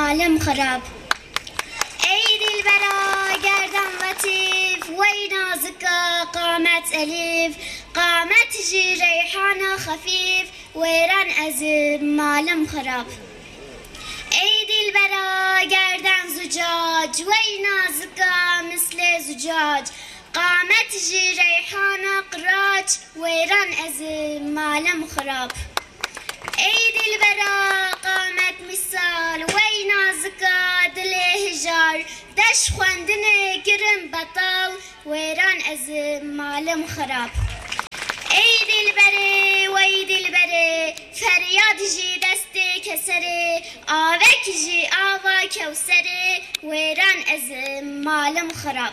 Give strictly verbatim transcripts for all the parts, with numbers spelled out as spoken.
malum خراب. ای دلبرا گردن لطیف وی نازکا قامت الیف قامت جی ریحان خفیف ویران از malum خراب. ای دلبرا گردن زجاج وی نازکا مثل زجاج قامت جی ریحان قراج ویران از malum خراب. ای دلبرا قامت مثال وی نازکا دل هجار دش خواندن گرم بطال ویران از malum خراب. ای دلبره وی دلبره فریاد جی دست کسره آوک جی آوا کوسره ویران از malum خراب.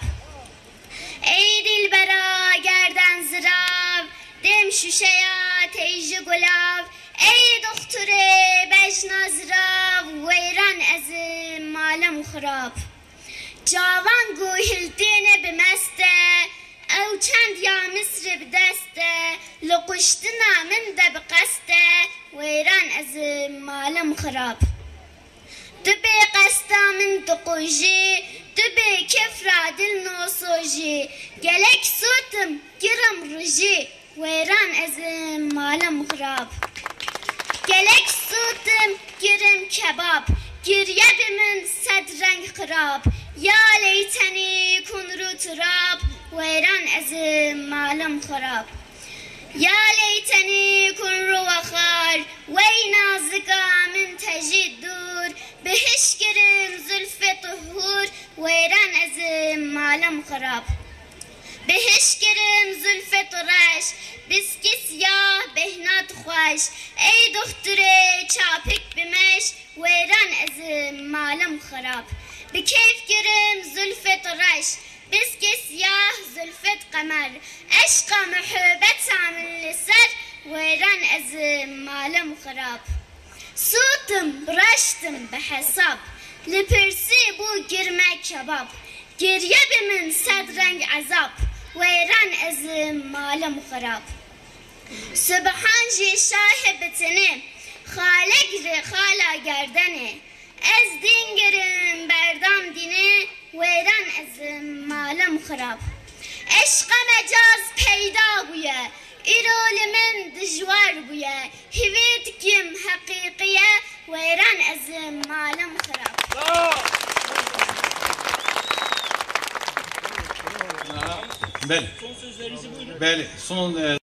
ای دلبرا گردن زراب دم شوشه یا تیج گلاب ای دختر بجنا زراب ویران از malum خراب. جوان گوهلتین بمسته او چند یا مصر بدسته لقشتنا من ده بقسته ویران از malum خراب. دبی قستا من تقوجی دبی کفرا دل نوسوجی گلک سوتم گرم رجی ویران از malum خراب. گلک سوتم گرم کباب گریه من صد رنگ خراب یا لیتنی کن رو تراب ویران از malum خراب. یا لیتنی کن رو وخار وی نازکا من تجید دور بهش گرم زلف طهور ویران از malum خراب. بهش گرم زلف طرش بسکی سیاه بهنات خوش ای دختر چاپک بمش ویران از malum خراب. بکیف گرم زلف طرش بسکی سیاه زلفت قمر عشق محبت عامل لسر ویران از malum خراب. صوتم رشتم بحساب لپرسی بو گرمه کباب گریه بمن صد رنگ عذاب ویران از malum خراب. سبحان جی شاه بتنه خالق ر خالا گردنه از دین گرم بردام دینه ویران از malum خراب. عشق مجاز پیدا بویه ایرول من دجوار بویه هویت کم حقیقیه ویران از malum خراب. بله بله son